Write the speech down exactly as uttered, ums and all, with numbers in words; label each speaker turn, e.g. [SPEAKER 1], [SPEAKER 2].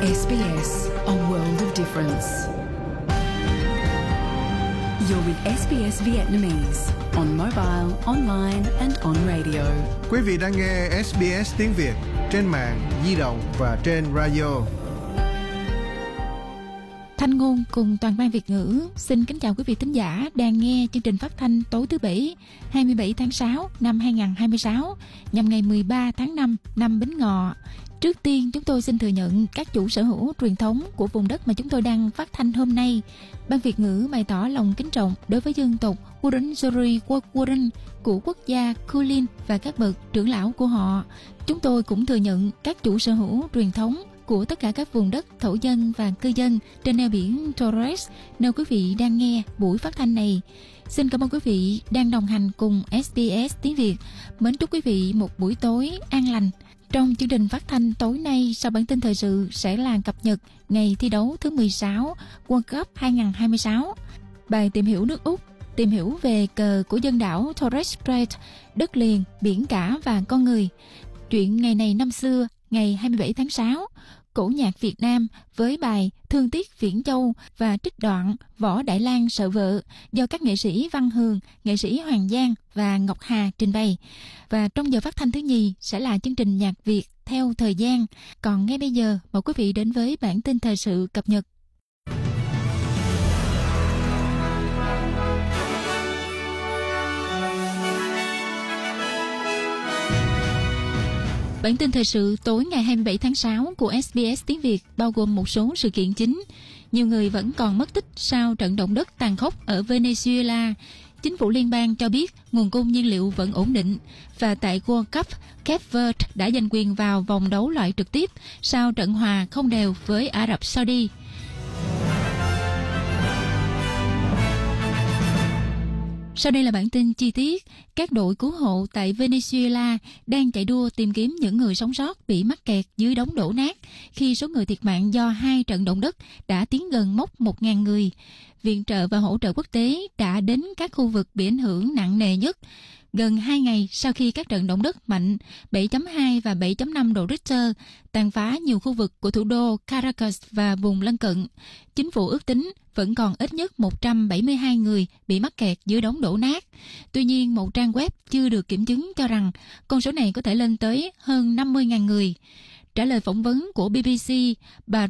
[SPEAKER 1] ét bê ét, a world of difference. You're with ét bê ét Vietnamese on mobile, online and on radio.
[SPEAKER 2] Quý vị đang nghe ét bê ét tiếng Việt trên mạng, di động và trên radio.
[SPEAKER 3] Thanh Ngôn cùng toàn ban Việt ngữ xin kính chào quý vị thính giả đang nghe chương trình phát thanh tối thứ Bảy, hai mươi bảy tháng sáu năm hai nghìn không trăm hai mươi sáu, nhằm ngày mười ba tháng năm năm Bính Ngọ. Trước tiên, chúng tôi xin thừa nhận các chủ sở hữu truyền thống của vùng đất mà chúng tôi đang phát thanh hôm nay. Ban Việt ngữ bày tỏ lòng kính trọng đối với dân tộc Wurundjeri Wurrung của quốc gia Kulin và các bậc trưởng lão của họ. Chúng tôi cũng thừa nhận các chủ sở hữu truyền thống của tất cả các vùng đất thổ dân và cư dân trên eo biển Torres, nơi quý vị đang nghe buổi phát thanh này. Xin cảm ơn quý vị đang đồng hành cùng ét bê ét tiếng Việt. Mến chúc quý vị một buổi tối an lành. Trong chương trình phát thanh tối nay, sau bản tin thời sự sẽ là cập nhật ngày thi đấu thứ mười sáu World Cup hai nghìn không trăm hai mươi sáu, bài tìm hiểu nước Úc, tìm hiểu về cờ của dân đảo Torres Strait, đất liền, biển cả và con người, chuyện ngày này năm xưa, ngày hai mươi bảy tháng sáu, cổ nhạc Việt Nam với bài Thương tiếc Viễn Châu và trích đoạn Võ Đại Lang sợ vợ do các nghệ sĩ Văn Hường, nghệ sĩ Hoàng Giang và Ngọc Hà trình bày. Và trong giờ phát thanh thứ nhì sẽ là chương trình nhạc Việt theo thời gian. Còn ngay bây giờ, mời quý vị đến với bản tin thời sự cập nhật. Bản tin thời sự tối ngày hai mươi bảy tháng sáu của ét bê ét tiếng Việt bao gồm một số sự kiện chính. Nhiều người vẫn còn mất tích sau trận động đất tàn khốc ở Venezuela. Chính phủ liên bang cho biết nguồn cung nhiên liệu vẫn ổn định. Và tại World Cup, Cape Verde đã giành quyền vào vòng đấu loại trực tiếp sau trận hòa không đều với Ả Rập Saudi. Sau đây là bản tin chi tiết. Các đội cứu hộ tại Venezuela đang chạy đua tìm kiếm những người sống sót bị mắc kẹt dưới đống đổ nát khi số người thiệt mạng do hai trận động đất đã tiến gần mốc một nghìn người. Viện trợ và hỗ trợ quốc tế đã đến các khu vực bị ảnh hưởng nặng nề nhất. Gần hai ngày sau khi các trận động đất mạnh bảy chấm hai và bảy chấm năm độ Richter tàn phá nhiều khu vực của thủ đô Caracas và vùng lân cận, chính phủ ước tính vẫn còn ít nhất một trăm bảy mươi hai người bị mắc kẹt dưới đống đổ nát. Tuy nhiên, một trang web chưa được kiểm chứng cho rằng con số này có thể lên tới hơn năm mươi nghìn người. Trả lời phỏng vấn của bê bê xê, bà